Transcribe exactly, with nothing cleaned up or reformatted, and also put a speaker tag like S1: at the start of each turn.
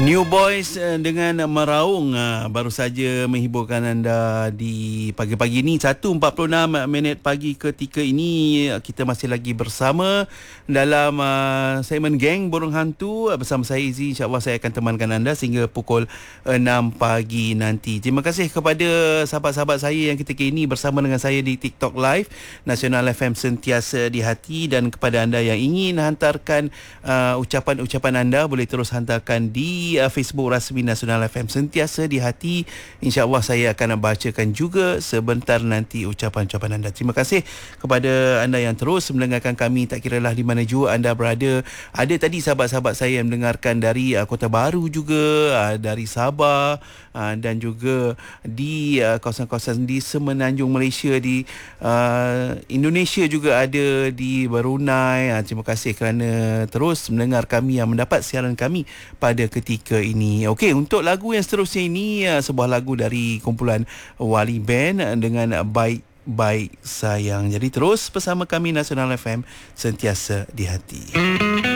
S1: New Boys uh, dengan Meraung uh, baru saja menghiburkan anda di pagi-pagi ini. Satu empat puluh enam minit pagi ketika ini uh, kita masih lagi bersama dalam uh, segmen Geng Burung Hantu uh, bersama saya Izzy. InsyaAllah saya akan temankan anda sehingga pukul enam pagi nanti. Terima kasih kepada sahabat-sahabat saya yang ketika ini bersama dengan saya di TikTok Live Nasional F M Sentiasa di Hati, dan kepada anda yang ingin hantarkan uh, ucapan-ucapan anda boleh terus hantarkan di Di Facebook rasmi Nasional F M Sentiasa di Hati. InsyaAllah saya akan bacakan juga sebentar nanti ucapan-ucapan anda. Terima kasih kepada anda yang terus mendengarkan kami, tak kiralah di mana jua anda berada. Ada tadi sahabat-sahabat saya yang mendengarkan dari uh, Kota Baru juga, uh, dari Sabah, uh, dan juga di uh, kawasan-kawasan di Semenanjung Malaysia, di uh, Indonesia juga ada, di Brunei. Uh, terima kasih kerana terus mendengar kami, yang mendapat siaran kami pada ketika ketika ini. Okey, untuk lagu yang seterusnya ini uh, sebuah lagu dari kumpulan Wali Band uh, dengan Baik Baik Sayang. Jadi terus bersama kami Nasional F M Sentiasa di Hati.